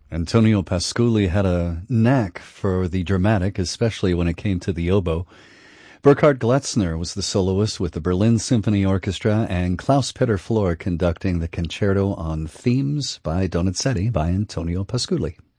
Antonio Pasculli had a knack for the dramatic, especially when it came to the oboe. Burkhard Glatzner was the soloist with the Berlin Symphony Orchestra, and Klaus-Peter Flohr conducting the concerto on Themes by Donizetti by Antonio Pasculli.